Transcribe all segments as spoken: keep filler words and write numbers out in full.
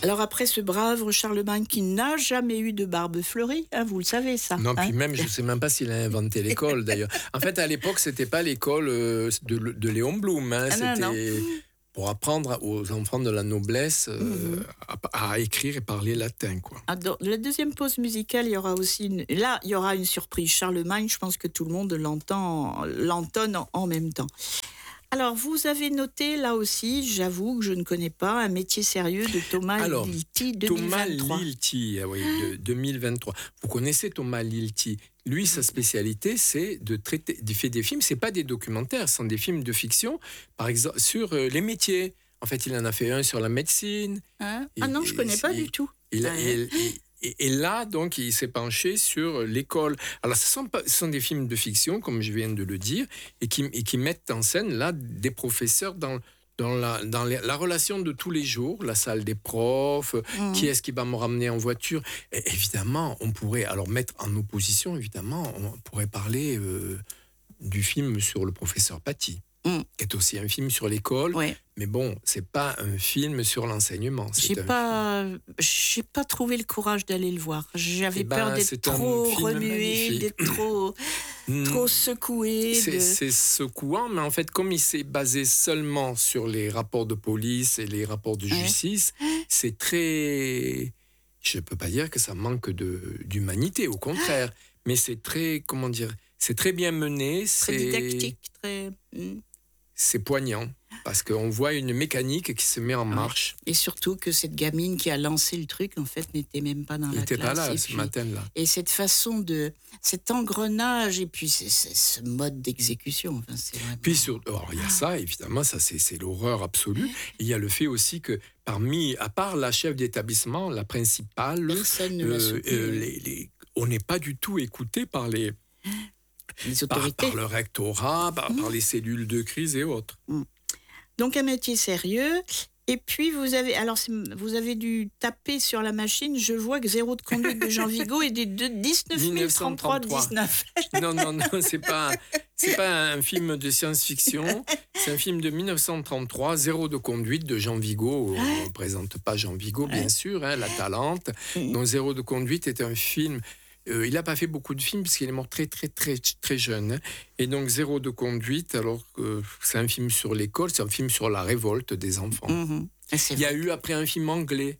Alors après ce brave Charlemagne qui n'a jamais eu de barbe fleurie, hein, vous le savez ça. Non, hein puis même, je ne sais même pas s'il a inventé l'école d'ailleurs. En fait, à l'époque, ce n'était pas l'école euh, de, de Léon Blum. Hein, Ah non, c'était non. pour apprendre aux enfants de la noblesse euh, Mhm. à, à écrire et parler latin, quoi. Ah, dans la deuxième pause musicale, il y aura aussi une... Là, il y aura une surprise. Charlemagne, je pense que tout le monde l'entend, l'entonne en, en même temps. Alors, vous avez noté, là aussi, j'avoue que je ne connais pas, un métier sérieux de Thomas Alors, Lilti, deux mille vingt-trois. Thomas Lilti, ah oui, de deux mille vingt-trois. Vous connaissez Thomas Lilti. Lui, sa spécialité, c'est de traiter, de faire des films. C'est pas des documentaires, ce sont des films de fiction, par exemple sur euh, les métiers. En fait, il en a fait un sur la médecine. Hein Et- ah non, je ne connais et- pas et- du tout. Il, Ah, et, et- et là, donc, il s'est penché sur l'école. Alors, ce sont, pas, ce sont des films de fiction, comme je viens de le dire, et qui, et qui mettent en scène, là, des professeurs dans, dans, la, dans les- la relation de tous les jours, la salle des profs, Mhm. qui est-ce qui va me ramener en voiture. Et évidemment, on pourrait, alors mettre en opposition, évidemment, on pourrait parler euh, du film sur le professeur Paty, Mm. qui est aussi un film sur l'école. Ouais. Mais bon, c'est pas un film sur l'enseignement. c'est J'ai un pas, j'ai pas trouvé le courage d'aller le voir. J'avais Eh ben, peur d'être c'est un trop film remué, magnifique. d'être trop, film. trop secoué. C'est, de- c'est secouant, mais en fait, comme il s'est basé seulement sur les rapports de police et les rapports de Ouais. justice, c'est très... Je ne peux pas dire que ça manque de, d'humanité, au contraire. Mais c'est très, comment dire, c'est très bien mené, Très c'est, didactique, très. mm. c'est poignant, parce qu'on voit une mécanique qui se met en marche. Et surtout que cette gamine qui a lancé le truc, en fait, n'était même pas dans Il la n'était classe. pas là et, ce puis- matin-là. et cette façon de, cet engrenage et puis c'est, c'est ce mode d'exécution. Enfin, c'est vraiment... Puis sur, alors, il y a ça, évidemment, ça c'est, c'est l'horreur absolue. Et il y a le fait aussi que parmi, à part la chef d'établissement, la principale, Personne ne l'a euh, soutenu. euh, les- les- on n'est pas du tout écouté par les Les par, autorités. par le rectorat, par, par les cellules de crise et autres. Donc un métier sérieux. Et puis vous avez, alors c'est- vous avez dû taper sur la machine. Je vois que Zéro de conduite de Jean Vigo est de dix-neuf mille trente-trois dix-neuf. Non, non, non, c'est pas, c'est pas un film de science-fiction. C'est un film de mille neuf cent trente-trois, Zéro de conduite de Jean Vigo. On ne présente pas Jean Vigo, bien Ouais. sûr, hein, la Talente. Mhm. Donc Zéro de conduite est un film. Euh, il n'a pas fait beaucoup de films puisqu'il est mort très très très très jeune. hein. Et donc Zéro de conduite, alors que c'est un film sur l'école, c'est un film sur la révolte des enfants. Mhm. Et c'est Il y a vrai. eu après un film anglais,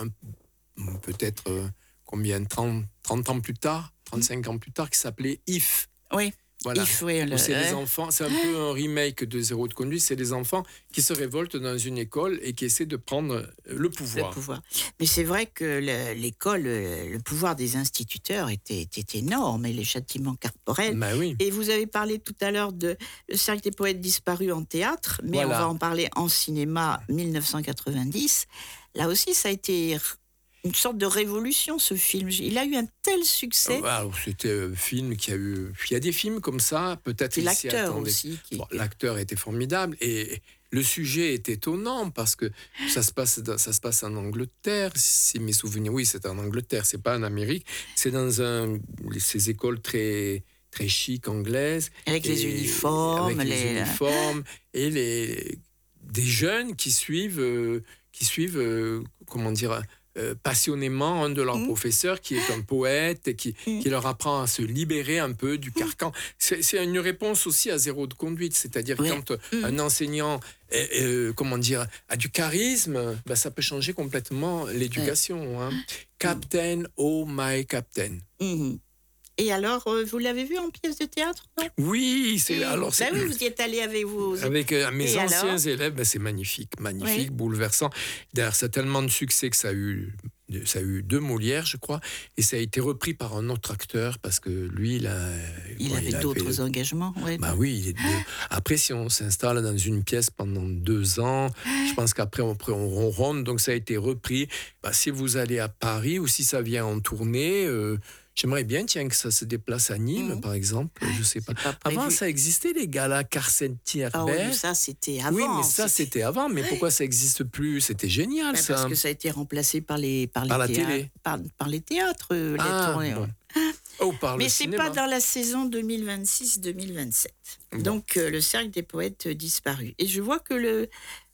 un- peut-être euh, combien, trente, trente ans plus tard, trente-cinq ans plus tard, qui s'appelait If. Oui. Voilà. Il faut, le- Où c'est les ouais. enfants, c'est un peu un remake de Zéro de conduite, c'est les enfants qui se révoltent dans une école et qui essaient de prendre le pouvoir. Le pouvoir. Mais c'est vrai que le- l'école, le, le pouvoir des instituteurs était, était énorme et les châtiments corporels. Ben oui. Et vous avez parlé tout à l'heure de Le Cercle des Poètes disparus en théâtre, mais Voilà. on va en parler en cinéma mille neuf cent quatre-vingt-dix. Là aussi, ça a été une sorte de révolution, ce film. Il a eu un tel succès. Ah, alors, c'était un film qui a eu. Il y a des films comme ça, peut-être Et il s'y l'acteur attendait. aussi. Qui... Bon, l'acteur était formidable et le sujet est étonnant parce que ça se passe, dans- ça se passe en Angleterre, si mes souvenirs. Oui, c'est en Angleterre, c'est pas en Amérique. C'est dans un, ces écoles très très chic anglaises. Avec les Et- uniformes, avec les les- uniformes et les des jeunes qui suivent, euh, qui suivent, euh, comment dire. euh, passionnément un de leurs Mm. professeurs qui est un poète et qui, Mm. qui leur apprend à se libérer un peu du carcan. C'est, c'est une réponse aussi à Zéro de conduite, c'est-à-dire Oui. quand Mm. un enseignant est- est, euh, comment dire, a du charisme, ben, ça peut changer complètement l'éducation. hein. Captain, oh my captain. Mhm. Et alors, euh, vous l'avez vu en pièce de théâtre, non? Oui, c'est Et- alors c'est Ben oui, vous y êtes allé avec vos... avec euh, mes Et anciens alors élèves, ben, c'est magnifique, magnifique, Oui. bouleversant. D'ailleurs, ça a tellement de succès que ça a eu, ça a eu deux Molières, je crois, et ça a été repris par un autre acteur parce que lui, il, a, Il bon, avait d'autres avait- engagements. Ouais. Bah oui, il est de- après si on s'installe dans une pièce pendant deux ans, je pense qu'après on, après, on ronronne, donc ça a été repris. Bah, si vous allez à Paris ou si ça vient en tournée, euh, j'aimerais bien tiens, que ça se déplace à Nîmes Mhm. par exemple, je sais pas. pas prévu. Avant ça existait les galas Carcenti Ah oui, Herbert. mais ça, c'était avant. Oui, mais ça c'était avant, mais pourquoi ça n'existe plus? C'était génial Ben, ça. parce que ça a été remplacé par les, par les, Par la théâtres, télé. Par, par les théâtres. euh, les Ah, tournées, bon. ouais. Oh, par Mais le c'est cinéma. pas dans la saison deux mille vingt-six deux mille vingt-sept. Bon. Donc, euh, le Cercle des Poètes euh, disparus. Et je vois que le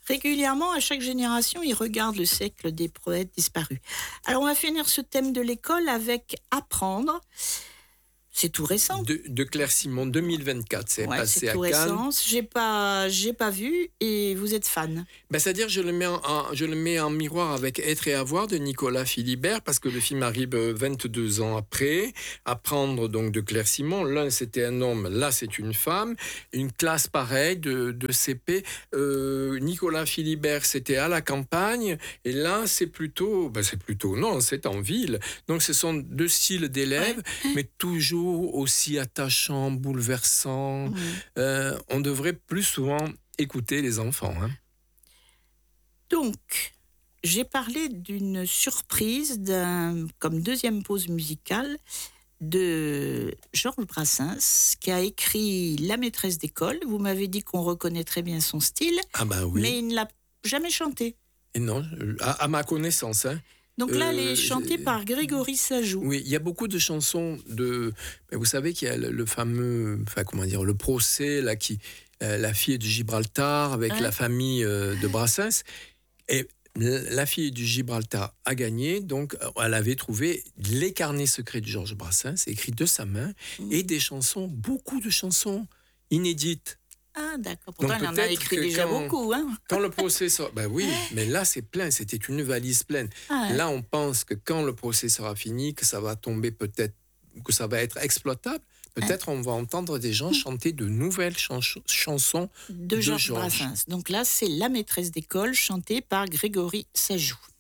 Régulièrement, à chaque génération, ils regardent le siècle des poètes disparus. Alors, on va finir ce thème de l'école avec apprendre. C'est tout récent. De, de Claire Simon, deux mille vingt-quatre, c'est Ouais, passé c'est à tout Cannes. récent. J'ai pas, j'ai pas vu et vous êtes fan. Ben, c'est-à-dire, je le mets en, en- je le mets en miroir avec Être et avoir de Nicolas Philibert, parce que le film arrive euh, vingt-deux ans après. Apprendre donc de Claire Simon. L'un, c'était un homme, là, c'est une femme. Une classe pareille de, de C P. Euh, Nicolas Philibert, c'était à la campagne. Et là, c'est plutôt, ben, c'est plutôt, non, c'est en ville. Donc, ce sont deux styles d'élèves, mais toujours aussi attachants, bouleversants. Mmh. Euh, on devrait plus souvent écouter les enfants, hein. Donc, j'ai parlé d'une surprise, d'un, comme deuxième pause musicale, de Georges Brassens, qui a écrit La maîtresse d'école. Vous m'avez dit qu'on reconnaît très bien son style, Ah ben oui. mais il ne l'a jamais chanté. Et non, euh, à, à ma connaissance, hein. Donc là, elle Euh, est chantée j'ai- par Grégory Sajou. Oui, il y a beaucoup de chansons de. Ben, vous savez qu'il y a le, le fameux, enfin comment dire, le procès là qui, euh, la fille de Gibraltar avec Ouais. la famille euh, de Brassens. Et la fille du Gibraltar a gagné, donc elle avait trouvé les carnets secrets de Georges Brassens, écrits de sa main, Mm. et des chansons, beaucoup de chansons inédites. Ah, d'accord. Pourtant, Donc il en a peut-être écrit que déjà quand- beaucoup. Hein. Quand le procès sera... Ben oui, mais là c'est plein, c'était une valise pleine. Ah, Là on pense que quand le procès sera fini, que ça va tomber peut-être, que ça va être exploitable, peut-être on va entendre des gens chanter de nouvelles chan- chansons de de Georges Georges. Brassens. Donc là, c'est La maîtresse d'école, chantée par Grégory Sajou.